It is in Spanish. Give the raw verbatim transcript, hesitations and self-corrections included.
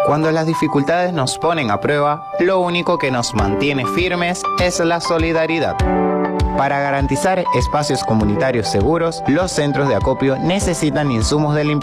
Cuando las dificultades nos ponen a prueba, lo único que nos mantiene firmes es la solidaridad. Para garantizar espacios comunitarios seguros, los centros de acopio necesitan insumos de limpieza